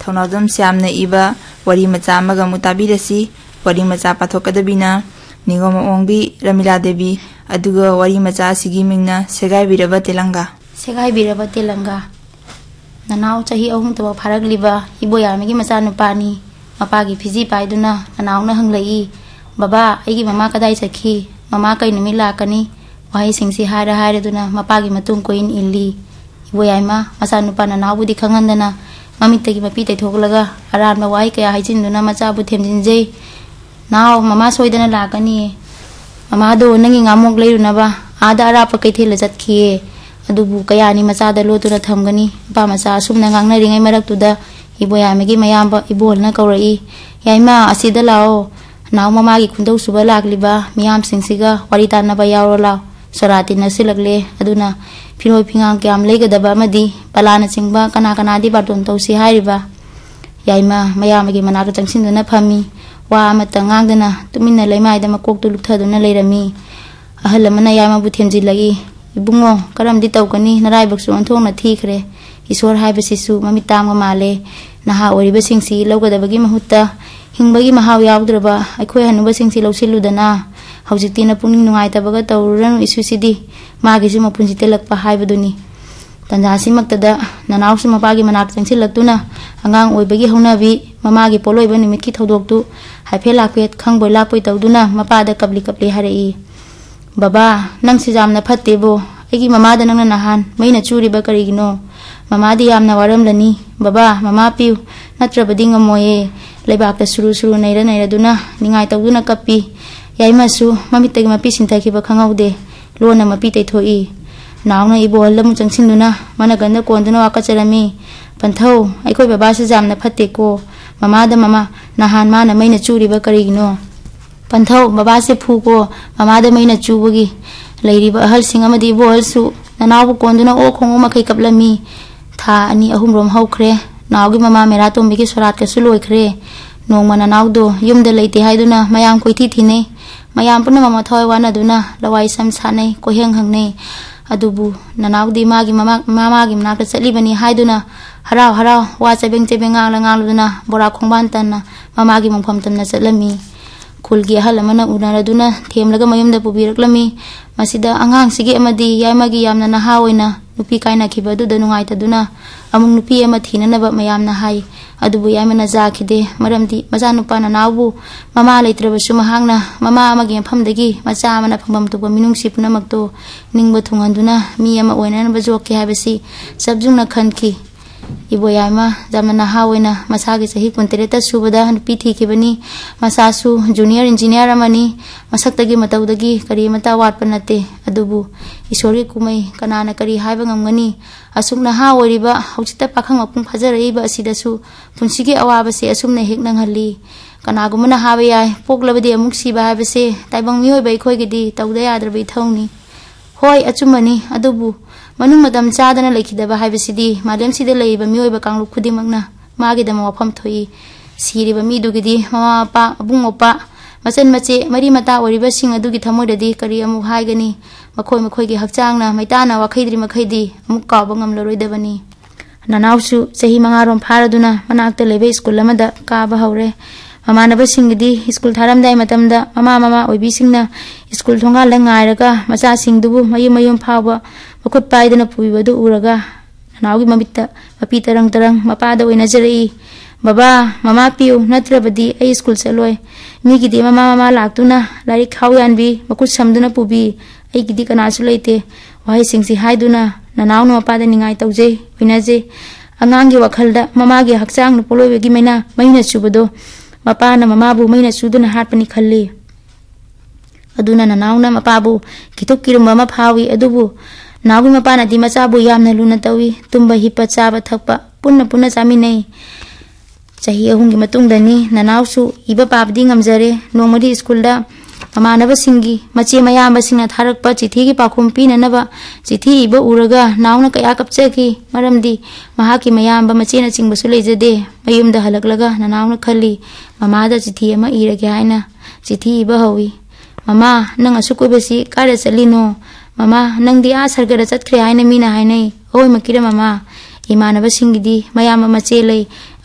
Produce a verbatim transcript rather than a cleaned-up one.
Thonadum Siamna Iba, Wari Matsamaga Mutabirasi, Wari Matsa Patokadabina, Nigoma Ongbi, Ramila Devi, Aduga Wari Matsa Sigimina, Segai Virava Telanga. Segai Virava Telanga. Nanao Chahi Ohum to Paragliba, Iboyamigi Masanupani, Mapagi Fizi Paiduna, Nanauna Hanglai, Baba, Igi Mamaka Daisaki, Mamaka in Milakani, Why Singsi Hada Haraduna, Mapagi Matum Queen Illi, Iboyama, Masanupan Nabudi Kangandana, Mamitaki Mapita Toglaga, Aram Waika Hajinduna Masabu Temjinze. Now Mama Soidana Lakani, Mamado Nanging Amok Layrunaba, Ada Rapakati Lazatki, Adubu Kayani Masada Lotura Tamgani, Pamasa Sumnang Ring Marak to the Iboyamagi Mayamba, Ibona Kauri, Yaima Asida Lao, now Mamagi Kundo Subalak Liba, Miam Singsiga, Waritana Bayarola, Sorati Nasilagle, Aduna, Pino Pingang Gam Lega the Bamadi, Palana Singba, Kanakanadi Baton Tosi Hariba, Yaima, Mayamagi Manaka Jangsinduna Pami. Wa matangangdana tumina laimai da makok tu luthaduna leirami ahalamana yama buthemji lagi ibungo karamdi tawkani narai baksu anthong na thikre isor haibasisu mamitam male naha oriba singsi lawgadabagi mahutta hingbagi mahaw yawdraba aikhoi hanuba singsi lawsiludana haujikti na puning nungai tabaga tawranu isusidi magi sima punji telakpa haibaduni tanjasi maktada nanawsu mapagi manak changsilaktuna angang oibagi haunabi mamagi poloiba nimikki thodoktu haife lakpet khangboy lakpoi tawduna mapada kapli kapli harai baba nang sijamna phattebo egi mamada nangna nahan maina churiba karigino mamadi yamna waramlani baba mama piu natrabadi ngamoye leibakta suru suru naira naira duna ningai tawduna kappi yaimasu mamitagi mapi sintakhiba khangaude lona mapi teithoi nauna ibol lamu changsinduna mana ganda konduna wakacharami panthau aikoi baba sijamna phatte ko Mama da mama nahan mana maina churiba karigino panthau baba se phuko mama da maina chubagi leiriba ahal singamadi bolsu nanabu konduna o khongu makai kaplami tha ani ahum rom haukhre nawgi mama mera tombi ki sorat ka suloi khre nongma nanawdo yumda leite haiduna mayam koithi thine mayam puna mama thoi wana duna lawai sam sanai ko heng hangne adubu nanawdi magi mama mama gi mna ka chali bani haiduna harau harau wa chabeng chabeng ang lang aluduna bora khongban tanna mamagi mongpham tamna chatlami khulgi halamana unaraduna themlaga mayumda pubiraklami masida angang sigi amadi yaimagi yamna na haoina nupi kaina khibadu da nungai taduna amung nupi ama thinanaba mayamna hai adubu yaimana jakhide maramdi maja nupana nawu mama leitrabasu mahangna mama amagi phamdagi macha amana phambam tuba minung sipna makto ningba thunganduna mi ama oina ba jokki habasi sabjungna khanki Iboyama jamana hawena masagi sahi kuntereta subada nupi thikibani masasu junior engineer amani masaktagi matawdagi kari mata watpanate adubu isori kumai kanana kari haiba ngamgani asukna haworiba hauchita pakhang mapung phajaraiba asidasu punsigi awaba se asumna heknang halli kanagumana hawaya poklabadi amuk siba habase taibang mihoi bai khoigidi tawda yadrabi thawni hoi achumani adubu Manung madam chadana lekhidaba haibasidi malem sida leiba mioiba kanglu khudimangna magidama wafam thoi siriba midugidi mama pa abung opa masan mache mari mata oriba sing adugi thamoidadi kari amu haigani makhoi makhoi gi hakchangna maitana wakhaidri makhaidi amu kawba ngamloroidabani nanawsu sehi mangarom pharaduna manakta lebe school amada kaba haure Mama singdi school tharam dai matamda mama mama oibi singna school thonga langairaga macha singdubu mayum mayum phawa makut paidana puibadu uraga nawgi mamita mapi tarang tarang mapada oina jari baba mama piu natrabadi ai school chaloi mi gidi mama mama laktuna lari khawyanbi makut samduna pubi ai gidi kana su leite wai singsi haiduna nanaw no pada ningai tawje winaje angangi wakhalda mama gi hakchang no poloi gi maina maina subado Mapa na mamabu maina suduna hatpani khalli aduna na nauna mapabu kituk kirum mama phawi adubu nawi mapa na di machabu yamna luna tawi tumba hipa chaba thakpa punna punna chami nei chahi ahungi matungdani nanawsu iba pabdi ngamjare nomadi school da amanaba singi mache mayamba singna tharakpa chithi gi pakhum pinanaba chithi iba uraga nauna kaya kapchaki maramdi mahaki mayamba mache na chingbasu leijade mayumda halaklaga nanauna khali mama da chithi ama irage haina chithi iba hawi mama nang asukubesi kare chalino mama nang di asar gara chatkhre haina mina hainai oi makira mama imanaba singidi mayamba mache lei